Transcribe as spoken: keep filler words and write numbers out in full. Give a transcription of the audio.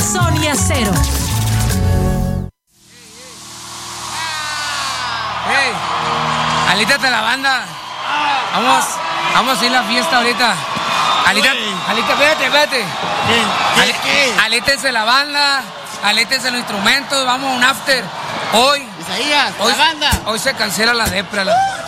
Sonia Cero. Hey, alítate la banda. Vamos, vamos a ir a la fiesta ahorita. Alita, alita, vete, vete. Ali, alítense la banda, alítense los instrumentos, vamos a un after. Hoy, Isaías, hoy, la banda. Hoy se cancela la depra. La...